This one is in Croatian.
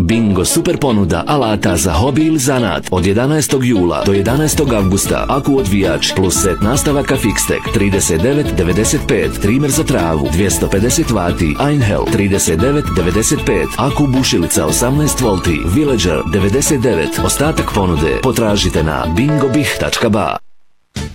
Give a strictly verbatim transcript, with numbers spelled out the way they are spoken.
Bingo super ponuda alata za hobi ili zanat od jedanaestog jula do jedanaestog avgusta. Aku odvijač plus set nastavaka Fixtech trideset devet devedeset pet, trimer za travu dvjesto pedeset vati, Einhell trideset devet devedeset pet, aku bušilica osamnaest volti, Villager devedeset devet. Ostatak ponude potražite na bingobih tačka ba.